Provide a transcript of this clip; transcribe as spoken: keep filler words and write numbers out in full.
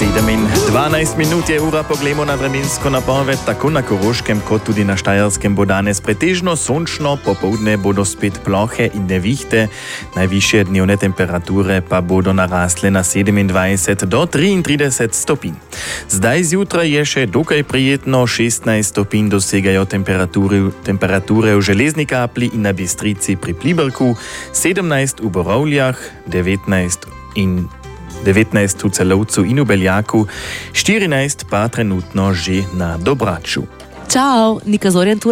sedem in dvanajst minut je ura, poglejmo na vremensko napoved. Tako na Koroškem kot tudi na Štajerskem bo danes pretežno sončno, popoldne bodo spet plohe in nevihte. Najvišje dnevne temperature pa bodo narasle na sedemindvajset do triintrideset stopinj. Zdaj zjutraj je še dokaj prijetno, šestnajst stopinj dosegajo temperature, temperature v Železni Kapli in na Bistrici pri Pliberku, sedemnajst v Borovljah, devetnajst in devetnajst v Celovcu in v Beljaku, štirinajst pa trenutno že na Dobraču. Čau, Nika Zorjan tu.